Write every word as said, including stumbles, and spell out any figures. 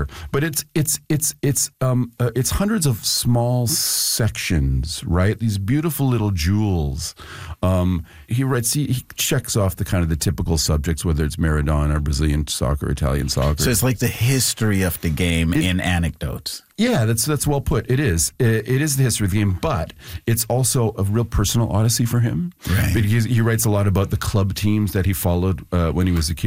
sure. But it's it's it's it's um uh, it's hundreds of small sections, right? These beautiful little jewels. Um, he writes. He, he checks off the kind of the typical subjects, whether it's Maradona, Brazilian soccer, Italian soccer. So it's like the history of the game It- in anecdotes. Yeah, that's that's well put. It is. It, it is the history of the game, but it's also a real personal odyssey for him. Right. Because he writes a lot about the club teams that he followed uh, when he was a kid.